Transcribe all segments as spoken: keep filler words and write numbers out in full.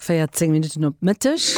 vierzehn Minuten op Mittag.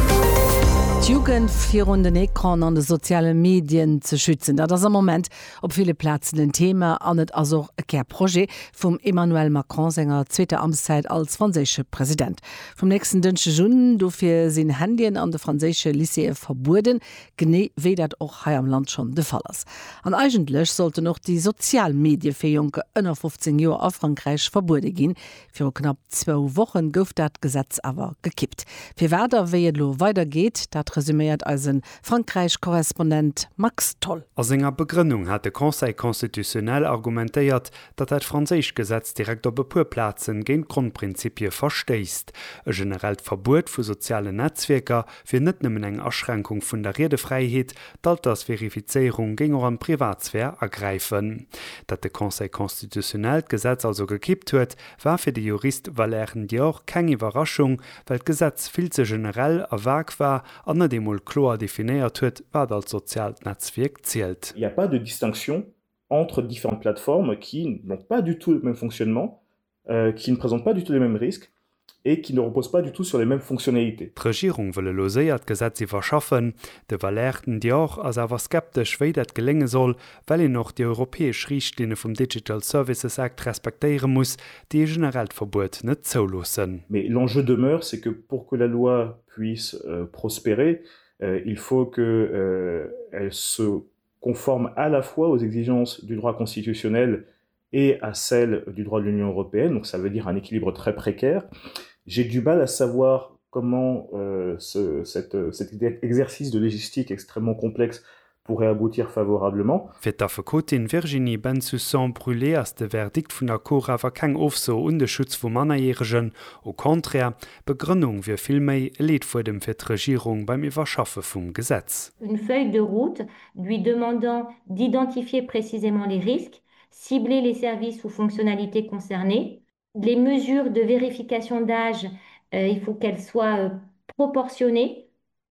Die Jugend vier runden Ekran an de soziale Medien zu schützen. Da das am Moment op viele Plätzen ein Thema an net also ein Projekt vom Emmanuel Macron senger zweite Amtszeit als französischer Präsident. Vom nächsten dünsche Juni dofir sind Handien an de französische Lycée verboten, gene wie dat auch hier am Land schon de Fall ist. An eigentlich sollte noch die Sozialmedien für Junge unter fünfzehn Jahre auf Frankreich verboten gehen. Für knapp zwei Wochen gouf dat Gesetz aber gekippt. Für weiter wie es weitergeht, dat resümiert als ein Frankreich-Korrespondent Max Toll. Als enger Begründung hat der Conseil konstitutionell argumentiert, dass das französische Gesetz direkt auf Bepurplätzen gegen Grundprinzipien verstößt. Ein generelles Verbot für soziale Netzwerke für nicht nur eine Einschränkung von der Redefreiheit, Altersverifizierung gegen eine Privatsphäre ergreifen. Dass der Conseil konstitutionell das Gesetz also gekippt hat, war für die Jurist Valère Dior keine Überraschung, weil das Gesetz viel zu generell und vag war an demol klar definiert huet, wat als soziales Netzwerk zählt. Il n'y a pas de distinction entre différentes plateformes qui n'ont pas du tout le même fonctionnement, euh, qui ne présentent pas du tout les mêmes risques et qui ne reposent pas du tout sur les mêmes fonctionnalités. Die Regierung will loséiert Gesetze verschaffen. De Valère Dior ist aber skeptisch, wie das gelingen soll, weil er noch die europäische Richtlinie vom Digital Services Act respektieren muss, die generell Verbot nicht zulassen. Mais l'enjeu demeure, c'est que pour que la loi puisse euh, prospérer, euh, il faut que euh, elle se conforme à la fois aux exigences du droit constitutionnel et à celles du droit de l'Union européenne, donc ça veut dire un équilibre très précaire. J'ai du mal à savoir comment euh, ce, cette, cet exercice de légistique extrêmement complexe pourrait aboutir favorablement. Für die Advokatin Virginie Bensoussan-Brûlé ist der Verdikt von der Cour aber kein Aufso und der Schutz von Minderjährigen. Au contraire, Begründung wie viel mehr liegt vor dem für die Regierung beim Überschaffen vom Gesetz. Une feuille de route lui demandant d'identifier précisément les risques, cibler les services ou fonctionnalités concernées. Les mesures de vérification d'âge, euh, il faut qu'elles soient euh, proportionnées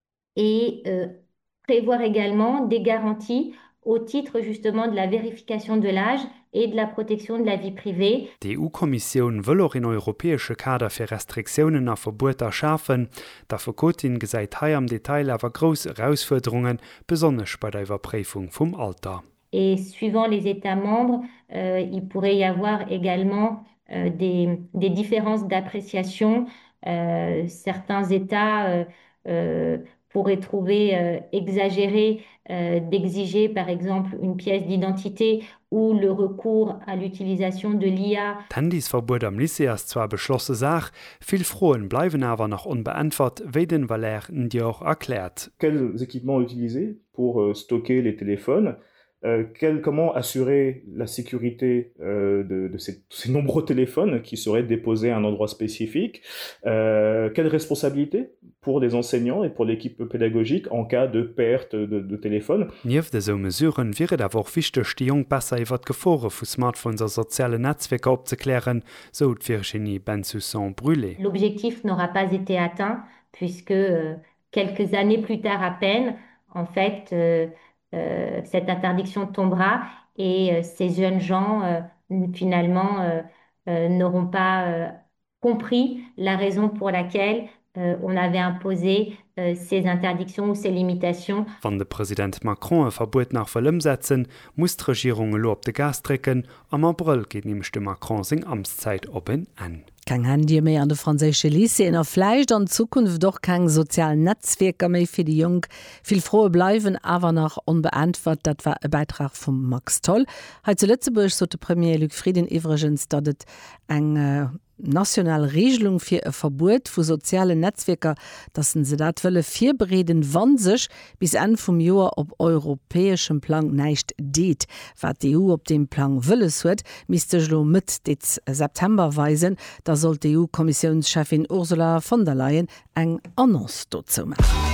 et euh, prévoir également des garanties au titre justement de la vérification de l'âge et de la protection de la vie privée. Die E U-Kommission will auch in europäische Kader für Restriktionen und Verbote schaffen. Der Advokatin gesagt hier im Detail aber große Herausforderungen, besonders bei der Überprüfung vom Alter. Et suivant les États membres, euh, il pourrait y avoir également euh, des, des différences d'appréciation. Euh, certains États euh, euh, pourraient trouver euh, exagéré euh, d'exiger par exemple une pièce d'identité ou le recours à l'utilisation de l'I A. Handysverbot am Lycée ist zwar beschlossene Sache, viele Fragen bleiben aber noch unbeantwortet, wie den Valère Dior erklärt. Quels équipements utiliser pour euh, stocker les téléphones? Euh, quel, comment assurer la sécurité euh, de, de ces, ces nombreux téléphones qui seraient déposés à un endroit spécifique, euh, quelle responsabilité pour les enseignants et pour l'équipe pédagogique en cas de perte de, de téléphone. Neben diesen Mesuren wäre es aber auch wichtig, die Jungen besser über die Gefahren von Smartphones und sozialen Netzwerken aufzuklären, so Virginie Bensoussan-Brûlé. L'objectif n'aura pas été atteint puisque euh, quelques années plus tard à peine, en fait, euh, Euh, cette interdiction tombera et euh, ces jeunes gens euh, finalement euh, euh, n'auront pas euh, compris la raison pour laquelle euh, on avait imposé euh, ces interdictions ou ces limitations. Wenn der Präsident Macron ein Verbot nach vollem setzen, muss die Regierung lo op de Gas trecken. Am April geht nämlich der Macron seine Amtszeit oben an. Kein Handy mehr an der französische Lycée in der vielleicht in Zukunft doch kein sozialen Netzwerk mehr für die Jungen. Viel frohe bleiben, aber noch unbeantwortet. Das war ein Beitrag von Max Toll. Heute zu Lützeburg so der Premier Luc Frieden übrigens, dass es eine nationale Regelung für ein Verbot für soziale Netzwerke, dass sie das wollen, vier bereden, wann sich bis Ende vom Jahr auf europäischem Plan nicht geht. Was die E U auf dem Plan will, wird, müsste ich mit dem September weisen. Da sollte die E U-Kommissionschefin Ursula von der Leyen eine Annonce dazu machen.